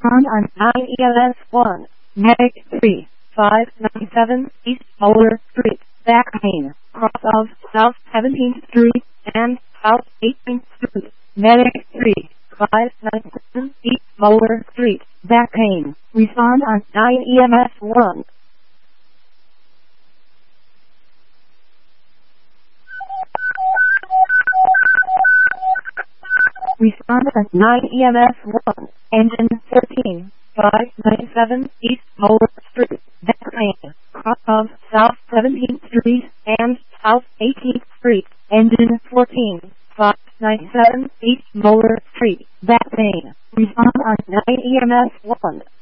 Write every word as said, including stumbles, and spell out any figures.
Respond on nine E M S one. Medic three five nine seven East Molar Street. Back pain. Cross of South seventeenth Street and South eighteenth Street. Medic three five nine seven East Molar Street. Back pain. Respond on nine E M S one. Respond at nine E M S one. Engine fourteen five nine seven East Molar Street. Back pain. Cross of South seventeenth Street and South eighteenth Street. Engine fourteen five nine seven East Molar Street. Back pain. Respond on nine E M S one.